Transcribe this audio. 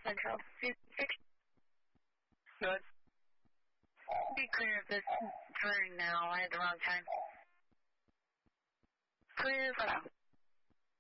Central. Good. Be clear of this turn now. I had the wrong time. Clear for now.